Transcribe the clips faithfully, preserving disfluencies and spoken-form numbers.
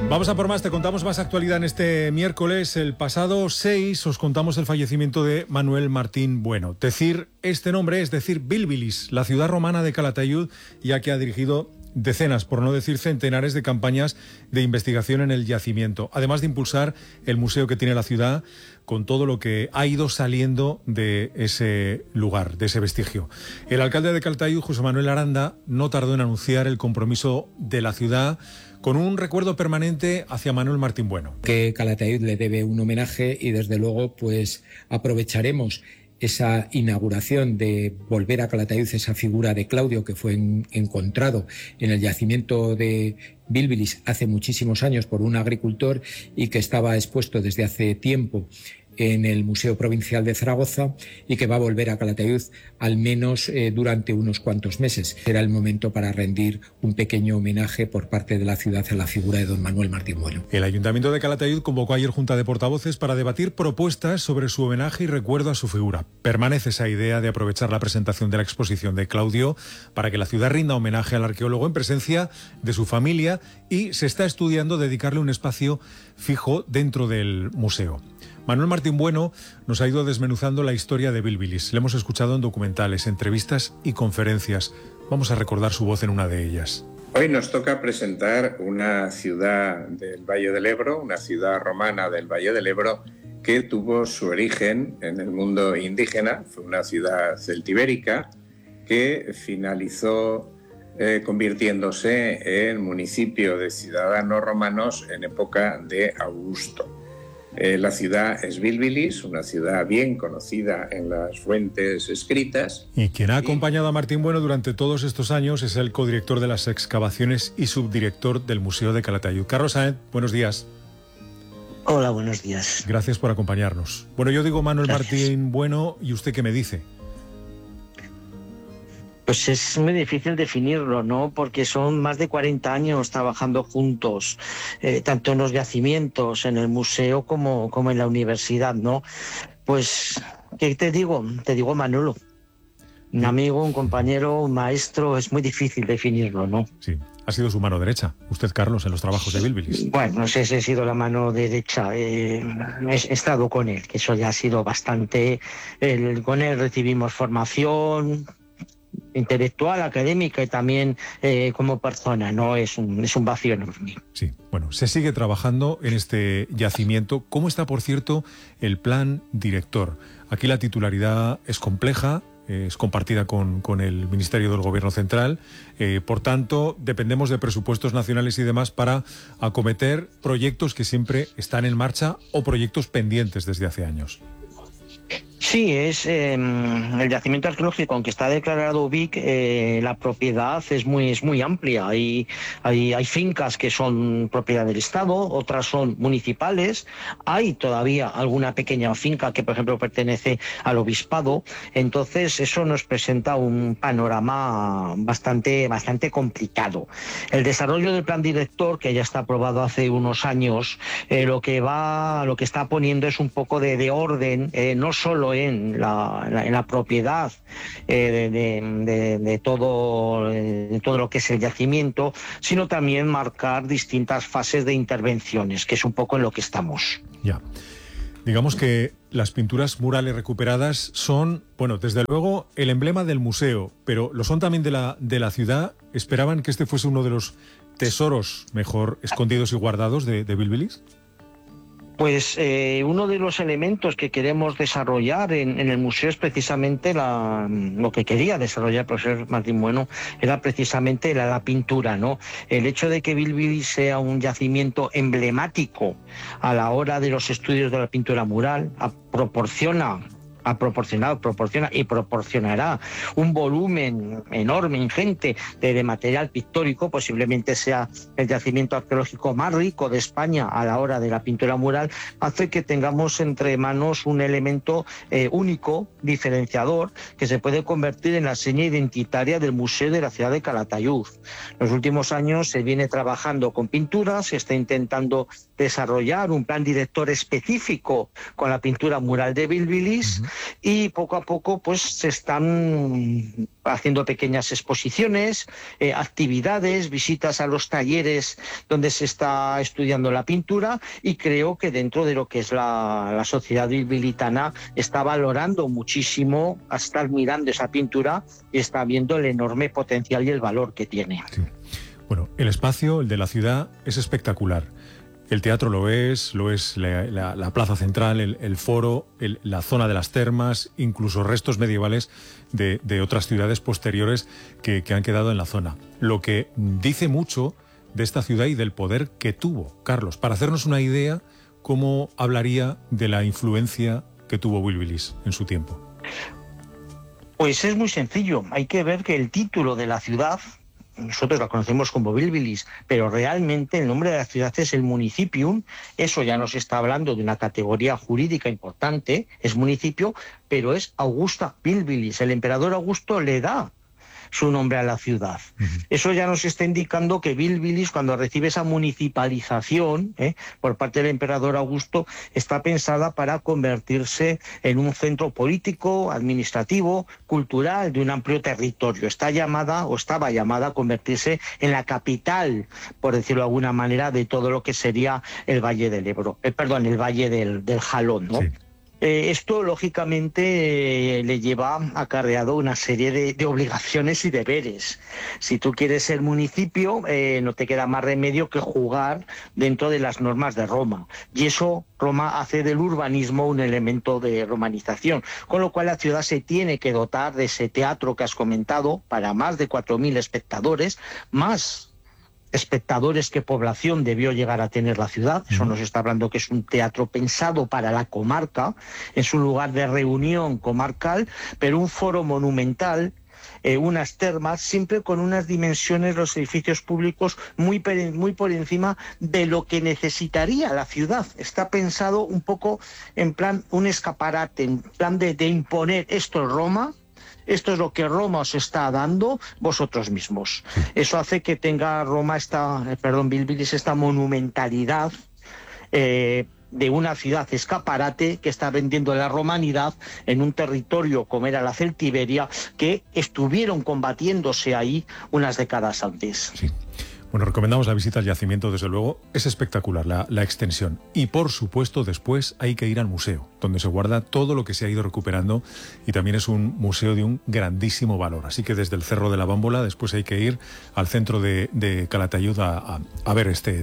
Vamos a por más, te contamos más actualidad en este miércoles. El pasado seis os contamos el fallecimiento de Manuel Martín Bueno. Decir este nombre es decir Bilbilis, la ciudad romana de Calatayud, ya que ha dirigido decenas, por no decir centenares, de campañas de investigación en el yacimiento, además de impulsar el museo que tiene la ciudad con todo lo que ha ido saliendo de ese lugar, de ese vestigio. El alcalde de Calatayud, José Manuel Aranda, no tardó en anunciar el compromiso de la ciudad con un recuerdo permanente hacia Manuel Martín Bueno. Que Calatayud le debe un homenaje y desde luego pues aprovecharemos esa inauguración de volver a Calatayud esa figura de Claudio que fue en, encontrado en el yacimiento de Bilbilis hace muchísimos años por un agricultor y que estaba expuesto desde hace tiempo en el Museo Provincial de Zaragoza y que va a volver a Calatayud al menos eh, durante unos cuantos meses. Será el momento para rendir un pequeño homenaje por parte de la ciudad a la figura de don Manuel Martín Bueno. El Ayuntamiento de Calatayud convocó ayer junta de portavoces para debatir propuestas sobre su homenaje y recuerdo a su figura. Permanece esa idea de aprovechar la presentación de la exposición de Claudio para que la ciudad rinda homenaje al arqueólogo en presencia de su familia y se está estudiando dedicarle un espacio fijo dentro del museo. Manuel Martín Bueno nos ha ido desmenuzando la historia de Bilbilis. Le hemos escuchado en documentales, entrevistas y conferencias. Vamos a recordar su voz en una de ellas. Hoy nos toca presentar una ciudad del Valle del Ebro, una ciudad romana del Valle del Ebro, que tuvo su origen en el mundo indígena. Fue una ciudad celtibérica que finalizó eh, convirtiéndose en municipio de ciudadanos romanos en época de Augusto. Eh, la ciudad es Bilbilis, una ciudad bien conocida en las fuentes escritas. Y quien ha acompañado a Martín Bueno durante todos estos años es el codirector de las excavaciones y subdirector del Museo de Calatayud. Carlos Sáenz, buenos días. Hola, buenos días. Gracias por acompañarnos. Bueno, yo digo Manuel Gracias. Martín Bueno, ¿y usted qué me dice? Pues es muy difícil definirlo, ¿no? Porque son más de cuarenta años trabajando juntos, eh, tanto en los yacimientos, en el museo, como, como en la universidad, ¿no? Pues, ¿qué te digo? Te digo Manolo. Un amigo, un compañero, un maestro, es muy difícil definirlo, ¿no? Sí, ha sido su mano derecha, usted, Carlos, en los trabajos de Bilbilis. Bueno, no sé si ha sido la mano derecha, eh, he estado con él, que eso ya ha sido bastante. El, con él recibimos formación intelectual, académica y también eh, como persona, ¿no? Es un, es un vacío enorme. Sí, bueno, se sigue trabajando en este yacimiento. ¿Cómo está, por cierto, el plan director? Aquí la titularidad es compleja, eh, es compartida con, con el Ministerio del Gobierno Central, eh, por tanto, dependemos de presupuestos nacionales y demás para acometer proyectos que siempre están en marcha o proyectos pendientes desde hace años. Sí, es eh, el yacimiento arqueológico, aunque está declarado B I C, eh, la propiedad es muy, es muy amplia. Hay, hay, hay fincas que son propiedad del Estado, otras son municipales. Hay todavía alguna pequeña finca que, por ejemplo, pertenece al obispado. Entonces, eso nos presenta un panorama bastante, bastante complicado. El desarrollo del plan director, que ya está aprobado hace unos años, eh, lo que va, lo que está poniendo es un poco de, de orden, eh, no solo en la, en la, en la propiedad eh, de, de, de, todo, de todo lo que es el yacimiento, sino también marcar distintas fases de intervenciones, que es un poco en lo que estamos. Ya. Digamos que las pinturas murales recuperadas son, bueno, desde luego el emblema del museo, pero lo son también de la, de la ciudad. ¿Esperaban que este fuese uno de los tesoros mejor escondidos y guardados de, de Bilbilis? Pues eh, uno de los elementos que queremos desarrollar en, en el museo es precisamente la, lo que quería desarrollar el profesor Martín Bueno, era precisamente la, la pintura, ¿no? El hecho de que Bilbilis sea un yacimiento emblemático a la hora de los estudios de la pintura mural, a, proporciona... ha proporcionado, proporciona y proporcionará un volumen enorme, ingente de, de material pictórico. Posiblemente sea el yacimiento arqueológico más rico de España a la hora de la pintura mural, hace que tengamos entre manos un elemento eh, único, diferenciador, que se puede convertir en la seña identitaria del Museo de la ciudad de Calatayud. En los últimos años se viene trabajando con pinturas, se está intentando desarrollar un plan director específico con la pintura mural de Bilbilis. Uh-huh. y poco a poco pues se están haciendo pequeñas exposiciones, eh, actividades, visitas a los talleres donde se está estudiando la pintura, y creo que dentro de lo que es la, la sociedad bilbilitana está valorando muchísimo a estar mirando esa pintura y está viendo el enorme potencial y el valor que tiene. Sí. Bueno, el espacio, el de la ciudad, es espectacular. El teatro lo es, lo es la, la, la plaza central, el, el foro, el, la zona de las termas, incluso restos medievales de, de otras ciudades posteriores que, que han quedado en la zona. Lo que dice mucho de esta ciudad y del poder que tuvo. Carlos, para hacernos una idea, ¿cómo hablaría de la influencia que tuvo Bilbilis en su tiempo? Pues es muy sencillo. Hay que ver que el título de la ciudad, nosotros la conocemos como Bilbilis, pero realmente el nombre de la ciudad es el municipium. Eso ya nos está hablando de una categoría jurídica importante, es municipio, pero es Augusta Bilbilis. El emperador Augusto le da su nombre a la ciudad. Uh-huh. Eso ya nos está indicando que Bilbilis, cuando recibe esa municipalización ¿eh? por parte del emperador Augusto, está pensada para convertirse en un centro político, administrativo, cultural de un amplio territorio. Está llamada o estaba llamada a convertirse en la capital, por decirlo de alguna manera, de todo lo que sería el Valle del Ebro, eh, perdón, el Valle del, del Jalón, ¿no? Sí. Eh, esto, lógicamente, eh, le lleva acarreado una serie de, de obligaciones y deberes. Si tú quieres ser municipio, eh, no te queda más remedio que jugar dentro de las normas de Roma. Y eso, Roma hace del urbanismo un elemento de romanización. Con lo cual, la ciudad se tiene que dotar de ese teatro que has comentado para más de cuatro mil espectadores, más espectadores que población debió llegar a tener la ciudad. Eso nos está hablando que es un teatro pensado para la comarca, es un lugar de reunión comarcal, pero un foro monumental, eh, unas termas, siempre con unas dimensiones, los edificios públicos muy, muy por encima de lo que necesitaría la ciudad. Está pensado un poco en plan un escaparate, en plan de, de imponer esto es Roma. Esto es lo que Roma os está dando vosotros mismos. Eso hace que tenga Roma esta, perdón, Bilbilis, esta monumentalidad eh, de una ciudad escaparate que está vendiendo la romanidad en un territorio como era la Celtiberia, que estuvieron combatiéndose ahí unas décadas antes. Sí. Bueno, recomendamos la visita al yacimiento, desde luego. Es espectacular la, la extensión. Y, por supuesto, después hay que ir al museo, donde se guarda todo lo que se ha ido recuperando, y también es un museo de un grandísimo valor. Así que desde el Cerro de la Bámbola después hay que ir al centro de, de Calatayud a, a, a ver este,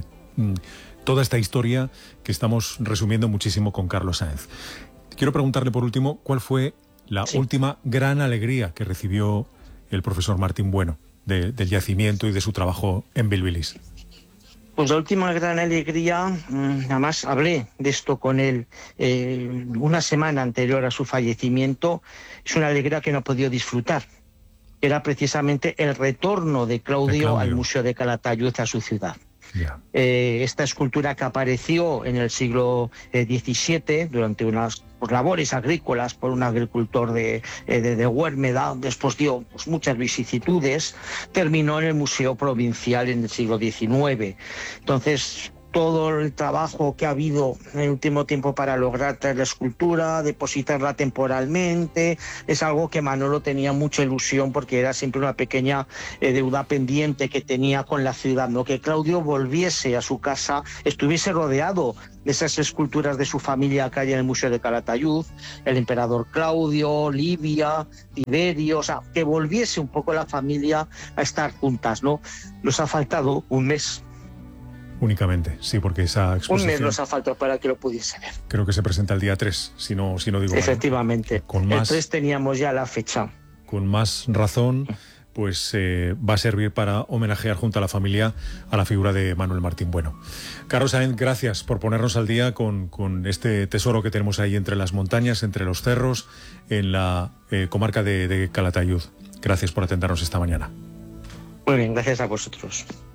toda esta historia que estamos resumiendo muchísimo con Carlos Sáenz. Quiero preguntarle, por último, ¿cuál fue la sí. última gran alegría que recibió el profesor Martín Bueno De, del yacimiento y de su trabajo en Bilbilis? Pues la última gran alegría, nada más hablé de esto con él eh, una semana anterior a su fallecimiento, es una alegría que no ha podido disfrutar. Era precisamente el retorno de Claudio, de Claudio. al Museo de Calatayud, a su ciudad. Yeah. Eh, esta escultura que apareció en el siglo diecisiete durante unas pues, labores agrícolas por un agricultor de, de, de Huérmeda, después dio pues, muchas vicisitudes, terminó en el Museo Provincial en el siglo diecinueve. Entonces, todo el trabajo que ha habido en el último tiempo para lograr traer la escultura, depositarla temporalmente, es algo que Manolo tenía mucha ilusión, porque era siempre una pequeña eh, deuda pendiente que tenía con la ciudad, ¿no? Que Claudio volviese a su casa, estuviese rodeado de esas esculturas de su familia que hay en el Museo de Calatayud, el emperador Claudio, Livia, Tiberio, o sea, que volviese un poco la familia a estar juntas, ¿no? Nos ha faltado un mes. Únicamente, sí, porque esa exposición... Un mes nos ha faltado para que lo pudiese ver. Creo que se presenta el día tres, si no, si no digo mal. Efectivamente. Con más, el tres teníamos ya la fecha. Con más razón, pues eh, va a servir para homenajear junto a la familia a la figura de Manuel Martín Bueno. Carlos Sáenz, gracias por ponernos al día con, con este tesoro que tenemos ahí entre las montañas, entre los cerros, en la eh, comarca de, de Calatayud. Gracias por atendernos esta mañana. Muy bien, gracias a vosotros.